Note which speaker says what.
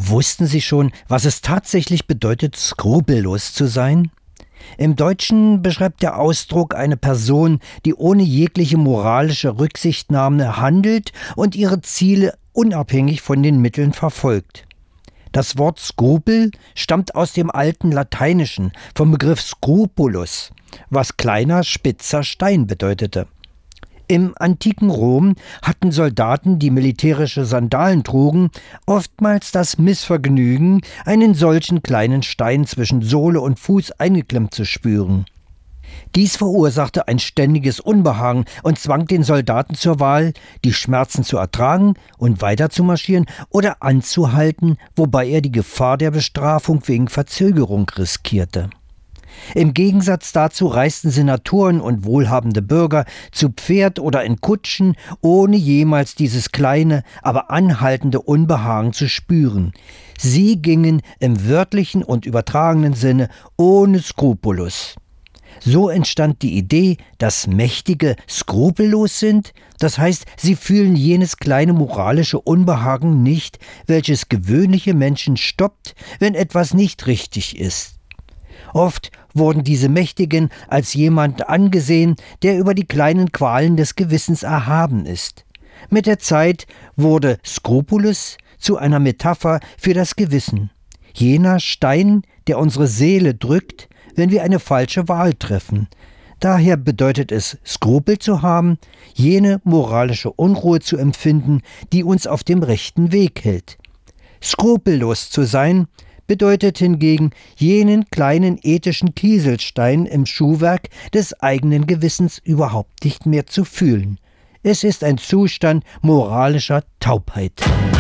Speaker 1: Wussten Sie schon, was es tatsächlich bedeutet, skrupellos zu sein? Im Deutschen beschreibt der Ausdruck eine Person, die ohne jegliche moralische Rücksichtnahme handelt und ihre Ziele unabhängig von den Mitteln verfolgt. Das Wort Skrupel stammt aus dem alten Lateinischen, vom Begriff scrupulus, was kleiner, spitzer Stein bedeutete. Im antiken Rom hatten Soldaten, die militärische Sandalen trugen, oftmals das Missvergnügen, einen solchen kleinen Stein zwischen Sohle und Fuß eingeklemmt zu spüren. Dies verursachte ein ständiges Unbehagen und zwang den Soldaten zur Wahl, die Schmerzen zu ertragen und weiter zu marschieren oder anzuhalten, wobei er die Gefahr der Bestrafung wegen Verzögerung riskierte. Im Gegensatz dazu reisten Senatoren und wohlhabende Bürger zu Pferd oder in Kutschen, ohne jemals dieses kleine, aber anhaltende Unbehagen zu spüren. Sie gingen im wörtlichen und übertragenen Sinne ohne Skrupulus. So entstand die Idee, dass Mächtige skrupellos sind, das heißt, sie fühlen jenes kleine moralische Unbehagen nicht, welches gewöhnliche Menschen stoppt, wenn etwas nicht richtig ist. Oft wurden diese Mächtigen als jemand angesehen, der über die kleinen Qualen des Gewissens erhaben ist. Mit der Zeit wurde Skrupulus zu einer Metapher für das Gewissen. Jener Stein, der unsere Seele drückt, wenn wir eine falsche Wahl treffen. Daher bedeutet es, Skrupel zu haben, jene moralische Unruhe zu empfinden, die uns auf dem rechten Weg hält. Skrupellos zu sein, bedeutet hingegen, jenen kleinen ethischen Kieselstein im Schuhwerk des eigenen Gewissens überhaupt nicht mehr zu fühlen. Es ist ein Zustand moralischer Taubheit.